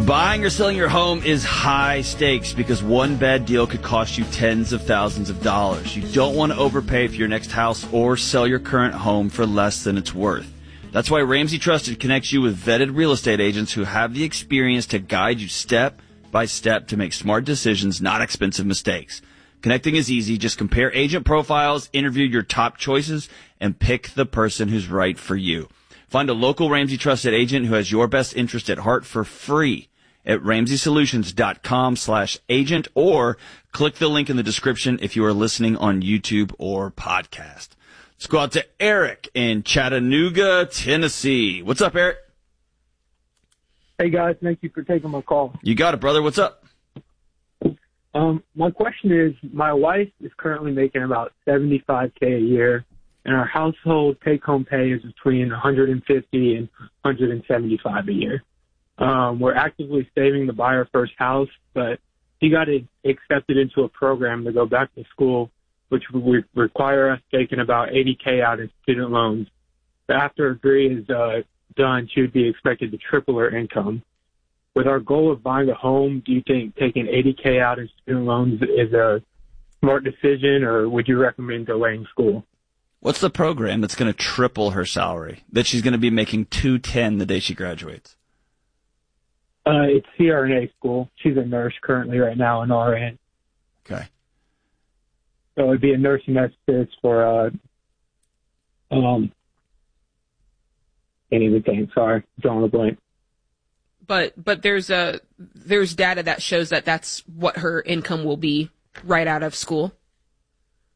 Buying or selling your home is high stakes because one bad deal could cost you tens of thousands of dollars. You don't want to overpay for your next house or sell your current home for less than it's worth. That's why Ramsey Trusted connects you with vetted real estate agents who have the experience to guide you step by step to make smart decisions, not expensive mistakes. Connecting is easy. Just compare agent profiles, interview your top choices, and pick the person who's right for you. Find a local Ramsey Trusted agent who has your best interest at heart for free at RamseySolutions.com/agent or click the link in the description if you are listening on YouTube or podcast. Let's go out to Eric in Chattanooga, Tennessee. What's up, Eric? Hey, guys. Thank you for taking my call. You got it, brother. What's up? My question is, my wife is currently making about $75K a year, and our household take-home pay is between $150 and $175 a year. We're actively saving to buy our first house, but she got accepted into a program to go back to school, which would require us taking about $80K out in student loans. But after her degree is done, she would be expected to triple her income. With our goal of buying a home, do you think taking $80K out in student loans is a smart decision, or would you recommend delaying school? What's the program that's going to triple her salary, that she's going to be making $210 the day she graduates? It's CRNA school. She's a nurse currently right now in RN. Okay. So it'd be a nursing assistant for, can't even think, sorry, drawing a blank. But there's data that shows that that's what her income will be right out of school.